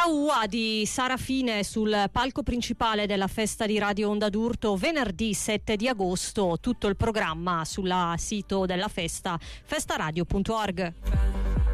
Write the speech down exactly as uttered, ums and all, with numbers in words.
Caua di Sara Fine sul palco principale della festa di Radio Onda d'Urto venerdì sette di agosto. Tutto il programma sul sito della festa, festaradio punto org.